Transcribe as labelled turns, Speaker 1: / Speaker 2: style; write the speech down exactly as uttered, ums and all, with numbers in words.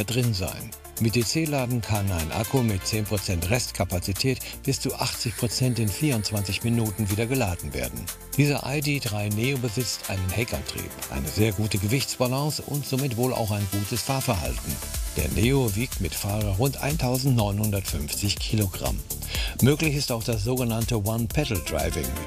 Speaker 1: drin sein. Mit D C-Laden kann ein Akku mit zehn Prozent Restkapazität bis zu achtzig Prozent in vierundzwanzig Minuten wieder geladen werden. Dieser I D drei Neo besitzt einen Heckantrieb, eine sehr gute Gewichtsbalance und somit wohl auch ein gutes Fahrverhalten. Der Neo wiegt mit Fahrer rund eintausendneunhundertfünfzig Kilogramm. Möglich ist auch das sogenannte One-Pedal-Driving.